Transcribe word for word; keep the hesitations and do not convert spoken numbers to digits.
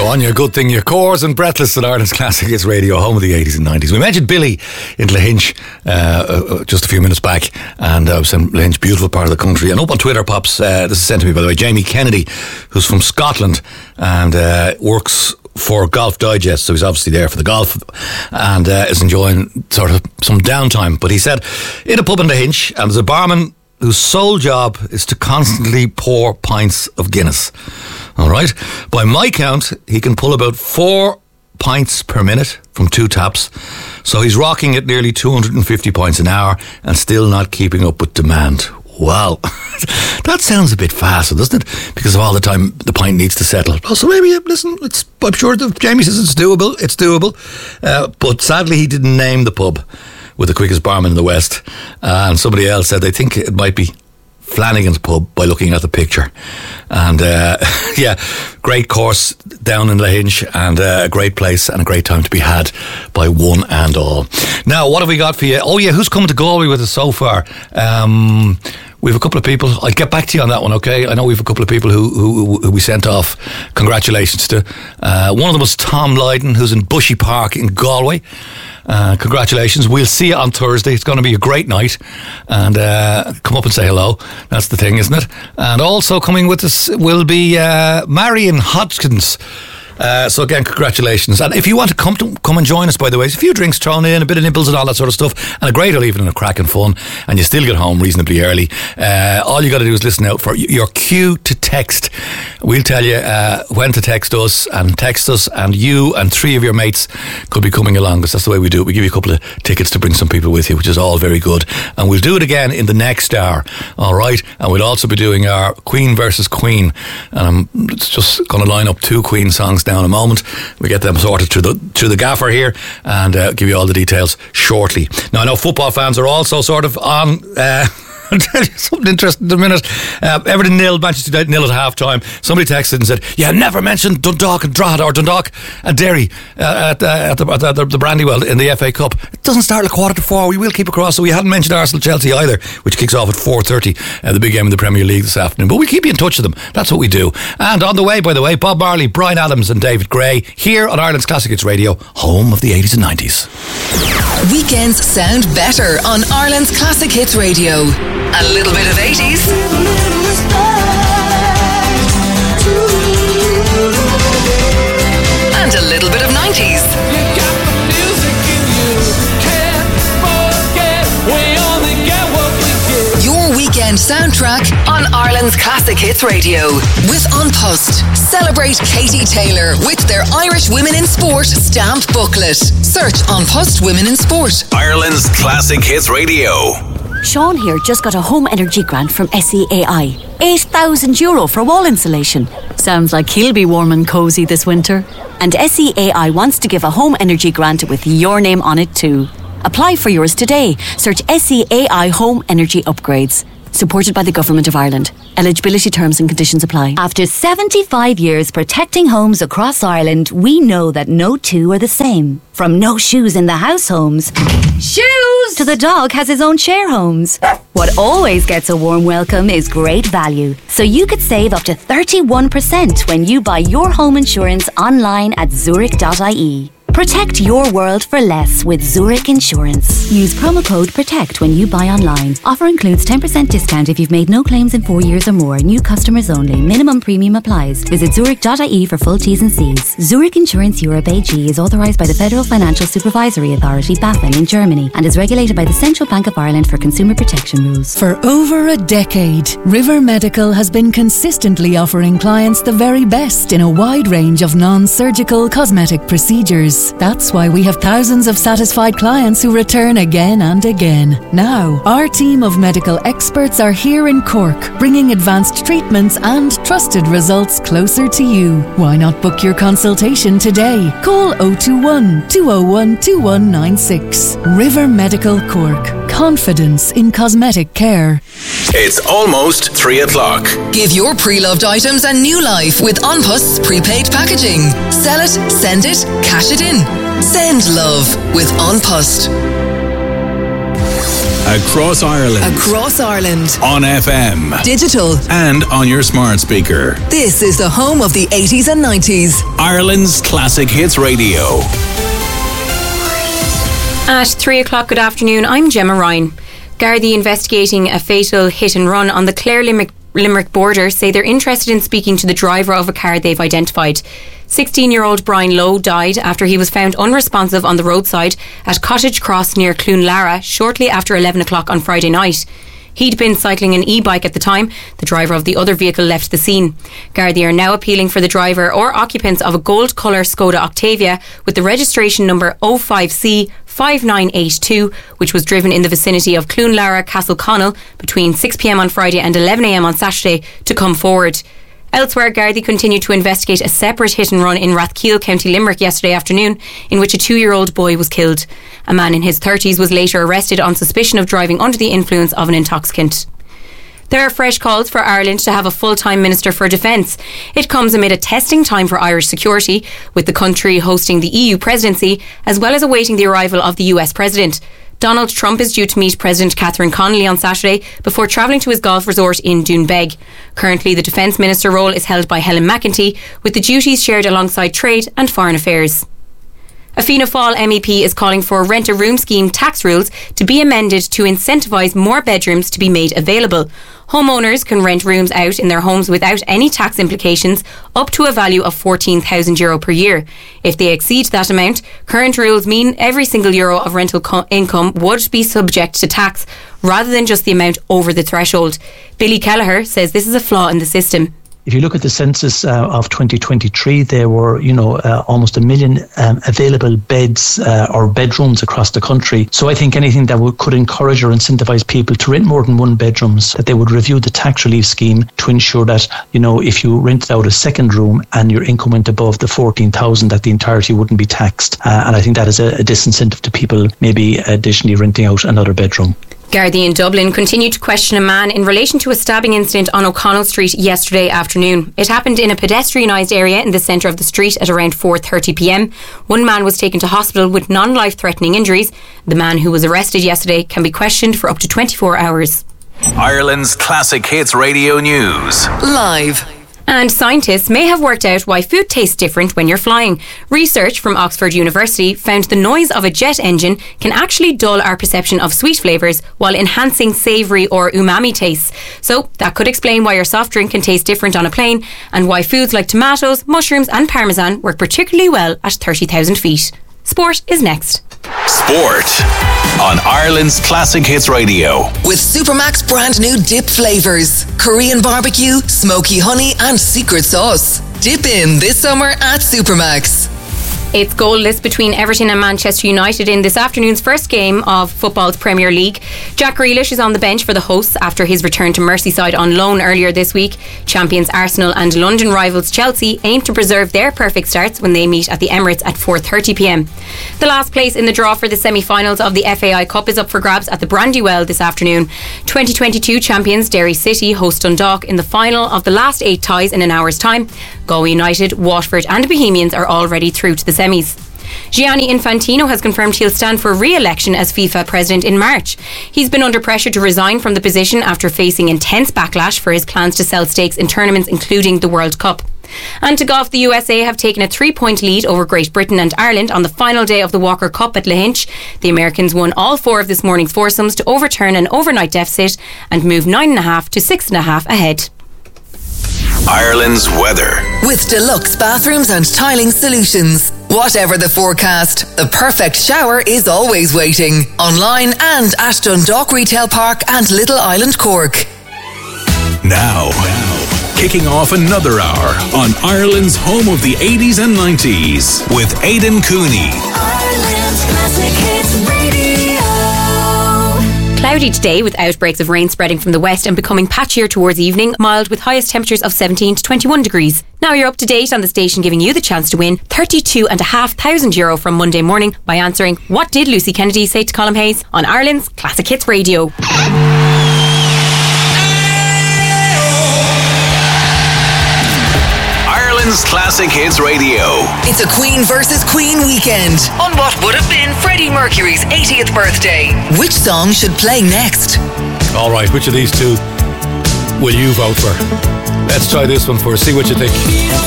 on you. Good thing you're Cores and Breathless at Ireland's Classic Hits Radio, home of the eighties and nineties. We mentioned Billy in Lahinch uh, uh, just a few minutes back, and I was in Lahinch, beautiful part of the country. And up on Twitter pops, uh, this is sent to me by the way, Jamie Kennedy, who's from Scotland and uh, works for Golf Digest, so he's obviously there for the golf and uh, is enjoying sort of some downtime. But he said, in a pub in Lahinch, and there's a barman whose sole job is to constantly pour pints of Guinness. All right? By my count, he can pull about four pints per minute from two taps. So he's rocking at nearly two hundred fifty pints an hour and still not keeping up with demand. Wow. That sounds a bit fast, doesn't it? Because of all the time the pint needs to settle. Oh, so maybe, listen, it's, I'm sure that Jamie says it's doable. It's doable. Uh, but sadly, he didn't name the pub with the quickest barman in the West. Uh, and somebody else said they think it might be Flanagan's Pub by looking at the picture. And uh, yeah, great course down in Lahinch, and uh, a great place and a great time to be had by one and all. Now, what have we got for you? Oh yeah, who's coming to Galway with us so far? Um... We have a couple of people. I'll get back to you on that one, okay? I know we have a couple of people who, who, who we sent off congratulations to. Uh, one of them was Tom Lydon, who's in Bushy Park in Galway. Uh, congratulations. We'll see you on Thursday. It's going to be a great night. And uh, come up and say hello. That's the thing, isn't it? And also coming with us will be uh, Marion Hodgkins. Uh, so again, congratulations. And if you want to come to come and join us, by the way, there's a few drinks thrown in, a bit of nibbles and all that sort of stuff, and a great old evening of cracking fun, and you still get home reasonably early. Uh, all you got to do is listen out for your cue to text. We'll tell you uh, when to text us, and text us, and you and three of your mates could be coming along, because that's the way we do it. We give you a couple of tickets to bring some people with you, which is all very good. And we'll do it again in the next hour, all right? And we'll also be doing our Queen versus Queen, and I'm just going to line up two Queen songs now in a moment. We get them sorted through the through the gaffer here, and uh, give you all the details shortly. Now I know football fans are also sort of on uh, I'll tell you something interesting in a minute. Uh, Everton nil, Manchester United nil at half time. Somebody texted and said, yeah, never mentioned Dundalk and Drogheda, or Dundalk and Derry uh, at, uh, at, the, at the, the Brandywell in the F A Cup. It doesn't start at a quarter to four. We will keep across. So we hadn't mentioned Arsenal Chelsea either, which kicks off at four thirty, uh, the big game in the Premier League this afternoon. But we keep you in touch with them. That's what we do. And on the way, by the way, Bob Marley, Brian Adams and David Gray here on Ireland's Classic Hits Radio, home of the eighties and nineties. Weekends sound better on Ireland's Classic Hits Radio. A little bit of eighties. And a little bit of nineties. Your weekend soundtrack on Ireland's Classic Hits Radio. With An Post. Celebrate Katie Taylor with their Irish Women in Sport stamped booklet. Search An Post Women in Sport. Ireland's Classic Hits Radio. Sean here just got a home energy grant from S E A I. eight thousand euro for wall insulation. Sounds like he'll be warm and cosy this winter. And S E A I wants to give a home energy grant with your name on it too. Apply for yours today. Search S E A I Home Energy Upgrades. Supported by the Government of Ireland. Eligibility terms and conditions apply. After seventy-five years protecting homes across Ireland, we know that no two are the same. From no shoes in the house homes, shoes, to the dog has his own share homes. What always gets a warm welcome is great value. So you could save up to thirty-one percent when you buy your home insurance online at zurich dot I E. Protect your world for less with Zurich Insurance. Use promo code PROTECT when you buy online. Offer includes ten percent discount if you've made no claims in four years or more. New customers only. Minimum premium applies. Visit zurich dot I E for full T's and C's. Zurich Insurance Europe A G is authorised by the Federal Financial Supervisory Authority, BaFin, in Germany, and is regulated by the Central Bank of Ireland for consumer protection rules. For over a decade, River Medical has been consistently offering clients the very best in a wide range of non-surgical cosmetic procedures. That's why we have thousands of satisfied clients who return again and again. Now, our team of medical experts are here in Cork, bringing advanced treatments and trusted results closer to you. Why not book your consultation today? Call oh two one, two oh one, two one nine six. River Medical Cork. Confidence in cosmetic care. It's almost three o'clock. Give your pre-loved items a new life with An Post's prepaid packaging. Sell it, send it, cash it in. Send love with An Post. Across Ireland. Across Ireland. On F M. Digital. And on your smart speaker. This is the home of the eighties and nineties. Ireland's Classic Hits Radio. At three o'clock, good afternoon, I'm Gemma Ryan. Gardaí investigating a fatal hit and run on the Clare-Limerick Limerick border say they're interested in speaking to the driver of a car they've identified. sixteen-year-old Brian Lowe died after he was found unresponsive on the roadside at Cottage Cross near Cloonlara shortly after eleven o'clock on Friday night. He'd been cycling an e-bike at the time. The driver of the other vehicle left the scene. Gardaí are now appealing for the driver or occupants of a gold colour Skoda Octavia with the registration number oh five C five nine eight two, which was driven in the vicinity of Cloonlara, Castleconnell between six p.m. on Friday and eleven a.m. on Saturday to come forward. Elsewhere, Gardaí continued to investigate a separate hit and run in Rathkeale, County Limerick yesterday afternoon, in which a two-year-old boy was killed. A man in his thirties was later arrested on suspicion of driving under the influence of an intoxicant. There are fresh calls for Ireland to have a full-time Minister for Defence. It comes amid a testing time for Irish security, with the country hosting the E U presidency, as well as awaiting the arrival of the U S President. Donald Trump is due to meet President Catherine Connolly on Saturday before travelling to his golf resort in Doonbeg. Currently, the Defence Minister role is held by Helen McEntee, with the duties shared alongside Trade and Foreign Affairs. A Fianna Fáil M E P is calling for rent-a-room scheme tax rules to be amended to incentivise more bedrooms to be made available. Homeowners can rent rooms out in their homes without any tax implications up to a value of fourteen thousand euro per year. If they exceed that amount, current rules mean every single euro of rental co- income would be subject to tax rather than just the amount over the threshold. Billy Kelleher says this is a flaw in the system. If you look at the census uh, of twenty twenty-three, there were, you know, uh, almost a million um, available beds uh, or bedrooms across the country. So I think anything that would, could encourage or incentivise people to rent more than one bedrooms, that they would review the tax relief scheme to ensure that, you know, if you rented out a second room and your income went above the fourteen thousand, that the entirety wouldn't be taxed. Uh, and I think that is a, a disincentive to people maybe additionally renting out another bedroom. Gardaí in Dublin continued to question a man in relation to a stabbing incident on O'Connell Street yesterday afternoon. It happened in a pedestrianised area in the centre of the street at around four thirty p.m. One man was taken to hospital with non-life-threatening injuries. The man who was arrested yesterday can be questioned for up to twenty-four hours. Ireland's Classic Hits Radio News. Live. And scientists may have worked out why food tastes different when you're flying. Research from Oxford University found the noise of a jet engine can actually dull our perception of sweet flavours while enhancing savoury or umami tastes. So that could explain why your soft drink can taste different on a plane and why foods like tomatoes, mushrooms and parmesan work particularly well at thirty thousand feet. Sport is next. Sport on Ireland's Classic Hits Radio. With Supermax brand new dip flavours. Korean barbecue, smoky honey and secret sauce. Dip in this summer at Supermax. It's goalless between Everton and Manchester United in this afternoon's first game of football's Premier League. Jack Grealish is on the bench for the hosts after his return to Merseyside on loan earlier this week. Champions Arsenal and London rivals Chelsea aim to preserve their perfect starts when they meet at the Emirates at four thirty p.m. The last place in the draw for the semi-finals of the F A I Cup is up for grabs at the Brandywell this afternoon. twenty twenty-two champions Derry City host Dundalk in the final of the last eight ties in an hour's time. Galway United, Watford and Bohemians are already through to the semis. Gianni Infantino has confirmed he'll stand for re-election as FIFA president in March. He's been under pressure to resign from the position after facing intense backlash for his plans to sell stakes in tournaments including the World Cup. And to golf, the U S A have taken a three-point lead over Great Britain and Ireland on the final day of the Walker Cup at Lahinch. The Americans won all four of this morning's foursomes to overturn an overnight deficit and move nine and a half to six and a half ahead. Ireland's weather. With deluxe bathrooms and tiling solutions. Whatever the forecast, the perfect shower is always waiting. Online and at Dundalk Retail Park and Little Island, Cork. Now, now, kicking off another hour on Ireland's home of the eighties and nineties with Aidan Cooney. Ireland's Classic Hits Radio. Cloudy today with outbreaks of rain spreading from the west and becoming patchier towards evening, mild with highest temperatures of seventeen to twenty-one degrees. Now you're up to date on the station, giving you the chance to win thirty-two and a half thousand euro from Monday morning by answering What Did Lucy Kennedy Say to Colm Hayes on Ireland's Classic Hits Radio. Ireland's Classic Hits Radio. It's a Queen versus Queen weekend on what would have been Freddie Mercury's eightieth birthday. Which song should play next? All right, which of these two will you vote for? Let's try this one first. See what you think.